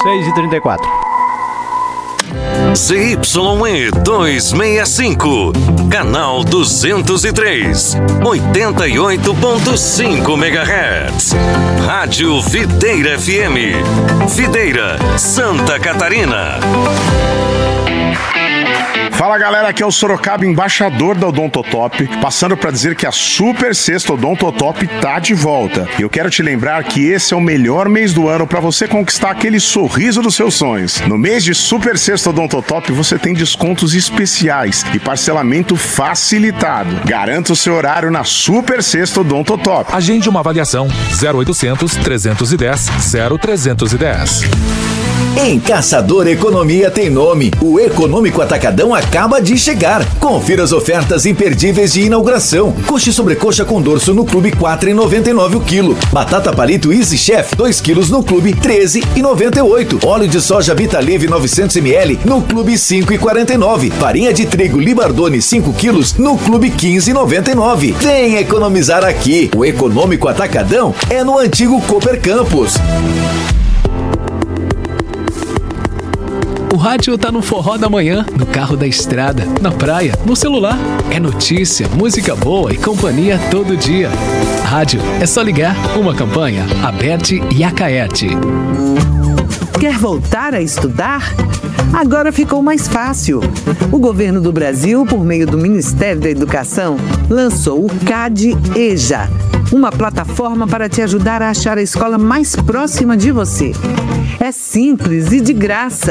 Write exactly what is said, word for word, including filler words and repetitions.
seis e trinta e quatro. Z Y E duzentos e sessenta e cinco, canal duzentos e três, oitenta e oito ponto cinco megahertz. Rádio Videira F M, Videira, Santa Catarina. Fala galera, aqui é o Sorocaba, embaixador da Odontotop, passando para dizer que a Super Sexta Odontotop tá de volta. E eu quero te lembrar que esse é o melhor mês do ano para você conquistar aquele sorriso dos seus sonhos. No mês de Super Sexta Odontotop você tem descontos especiais e parcelamento facilitado. Garanta o seu horário na Super Sexta Odontotop. Agende uma avaliação zero oitocentos, trezentos e dez, zero trezentos e dez. Em Caçador Economia tem nome. O Econômico Atacadão acaba de chegar. Confira as ofertas imperdíveis de inauguração. Coxa e sobrecoxa com dorso no Clube quatro reais e noventa e nove o quilo. Batata palito Easy Chef dois quilos no Clube treze reais e noventa e oito. Óleo de soja Vitalive novecentos mililitros no Clube cinco reais e quarenta e nove. Farinha de trigo Libardone cinco quilos no Clube quinze reais e noventa e nove. Vem economizar aqui. O Econômico Atacadão é no antigo Cooper Campus. O rádio tá no forró da manhã, no carro da estrada, na praia, no celular. É notícia, música boa e companhia todo dia. Rádio, é só ligar. Uma campanha, Aberte e Acaerte. Quer voltar a estudar? Agora ficou mais fácil. O governo do Brasil, por meio do Ministério da Educação, lançou o CAD EJA, uma plataforma para te ajudar a achar a escola mais próxima de você. É simples e de graça.